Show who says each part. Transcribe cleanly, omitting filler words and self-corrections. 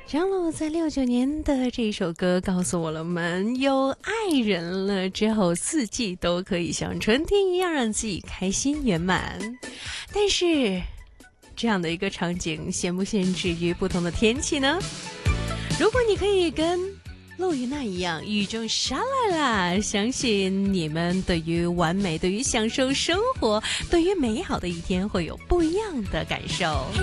Speaker 1: 张璐在69年的这首歌告诉我们，有爱人了之后，四季都可以像春天一样让自己开心圆满。但是这样的一个场景限不限制于不同的天气呢？如果你可以跟陆云娜一样雨中沙啦啦，相信你们对于完美，对于享受生活，对于美好的一天会有不一样的感受。